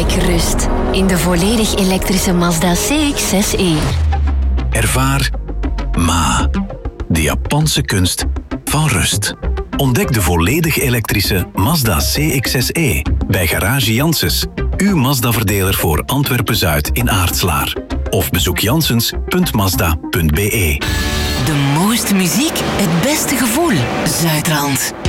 rust in de volledig elektrische Mazda CX-6e. Ervaar Ma, de Japanse kunst van rust. Ontdek de volledig elektrische Mazda CX-6e bij Garage Janssens, uw Mazda-verdeler voor Antwerpen-Zuid in Aartslaar. Of bezoek janssens.mazda.be. De mooiste muziek, het beste gevoel. Zuidrand.